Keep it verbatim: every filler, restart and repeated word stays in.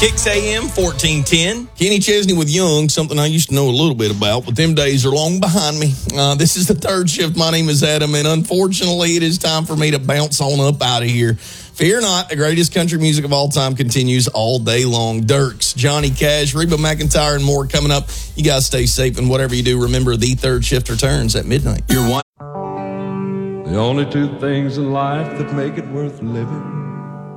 Kicks A M, fourteen ten. Kenny Chesney with Young, something I used to know a little bit about, but them days are long behind me. Uh, this is the third shift. My name is Adam, and unfortunately, it is time for me to bounce on up out of here. Fear not, the greatest country music of all time continues all day long. Dirks, Johnny Cash, Reba McEntire, and more coming up. You guys stay safe, and whatever you do, remember the third shift returns at midnight. You're one. The only two things in life that make it worth living